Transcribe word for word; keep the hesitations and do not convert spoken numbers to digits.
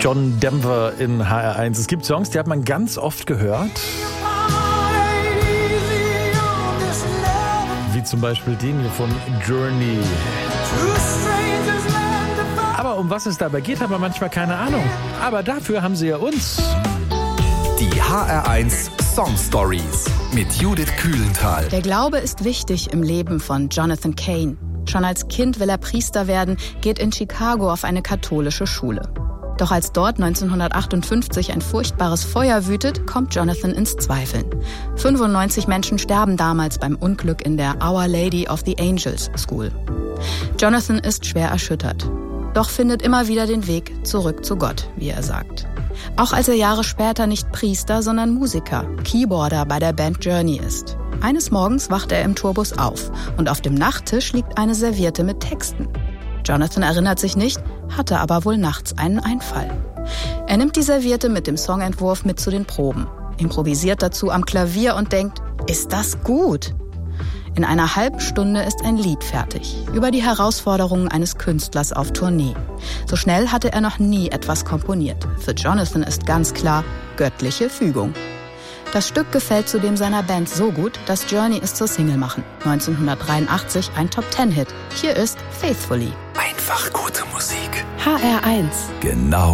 John Denver in H R eins. Es gibt Songs, die hat man ganz oft gehört. Wie zum Beispiel den hier von Journey. Aber um was es dabei geht, hat man manchmal keine Ahnung. Aber dafür haben sie ja uns. Die H R eins Song Stories mit Judith Kühlenthal. Der Glaube ist wichtig im Leben von Jonathan Cain. Schon als Kind will er Priester werden, geht in Chicago auf eine katholische Schule. Doch als dort neunzehnhundertachtundfünfzig ein furchtbares Feuer wütet, kommt Jonathan ins Zweifeln. fünfundneunzig Menschen sterben damals beim Unglück in der Our Lady of the Angels School. Jonathan ist schwer erschüttert, doch findet immer wieder den Weg zurück zu Gott, wie er sagt. Auch als er Jahre später nicht Priester, sondern Musiker, Keyboarder bei der Band Journey ist. Eines Morgens wacht er im Tourbus auf und auf dem Nachttisch liegt eine Serviette mit Texten. Jonathan erinnert sich nicht, hatte aber wohl nachts einen Einfall. Er nimmt die Serviette mit dem Songentwurf mit zu den Proben, improvisiert dazu am Klavier und denkt, ist das gut? In einer halben Stunde ist ein Lied fertig, über die Herausforderungen eines Künstlers auf Tournee. So schnell hatte er noch nie etwas komponiert. Für Jonathan ist ganz klar, göttliche Fügung. Das Stück gefällt zudem seiner Band so gut, dass Journey es zur Single machen. neunzehnhundertdreiundachtzig ein Top-Ten-Hit. Hier ist Faithfully. Einfach gute Musik. H R eins. Genau